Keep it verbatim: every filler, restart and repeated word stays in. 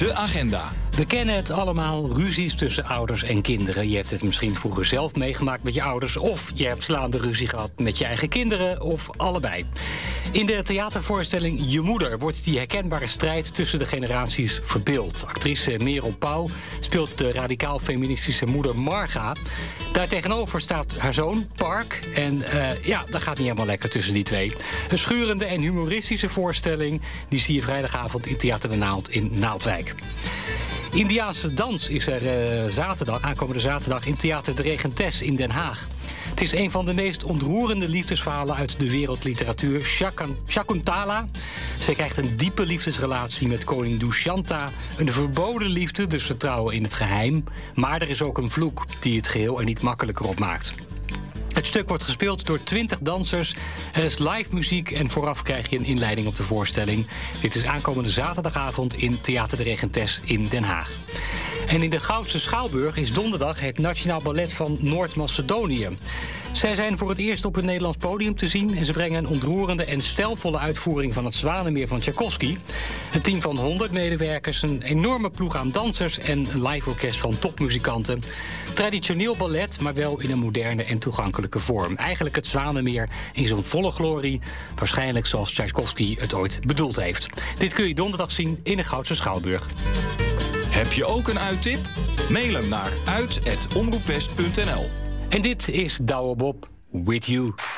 De agenda. We kennen het allemaal, ruzies tussen ouders en kinderen. Je hebt het misschien vroeger zelf meegemaakt met je ouders, of je hebt slaande ruzie gehad met je eigen kinderen, of allebei. In de theatervoorstelling Je Moeder wordt die herkenbare strijd tussen de generaties verbeeld. Actrice Merel Pauw speelt de radicaal-feministische moeder Marga. Daar tegenover staat haar zoon, Park. En uh, ja, dat gaat niet helemaal lekker tussen die twee. Een schurende en humoristische voorstelling, die zie je vrijdagavond in Theater de Naald in Naaldwijk. Indiaanse dans is er uh, zaterdag, aankomende zaterdag in Theater de Regentes in Den Haag. Het is een van de meest ontroerende liefdesverhalen uit de wereldliteratuur, Shakan, Shakuntala. Zij krijgt een diepe liefdesrelatie met koning Dushyanta. Een verboden liefde, dus ze trouwen in het geheim. Maar er is ook een vloek die het geheel er niet makkelijker op maakt. Het stuk wordt gespeeld door twintig dansers. Er is live muziek en vooraf krijg je een inleiding op de voorstelling. Dit is aankomende zaterdagavond in Theater de Regentes in Den Haag. En in de Goudse Schouwburg is donderdag het Nationaal Ballet van Noord-Macedonië. Zij zijn voor het eerst op een Nederlands podium te zien en ze brengen een ontroerende en stijlvolle uitvoering van het Zwanenmeer van Tchaikovsky. Een team van honderd medewerkers, een enorme ploeg aan dansers en een live orkest van topmuzikanten. Traditioneel ballet, maar wel in een moderne en toegankelijke vorm. Eigenlijk het Zwanenmeer in zijn volle glorie, waarschijnlijk zoals Tchaikovsky het ooit bedoeld heeft. Dit kun je donderdag zien in de Goudse Schouwburg. Heb je ook een uittip? Mail hem naar uit at omroepwest punt n l. En dit is Douwe Bob with you.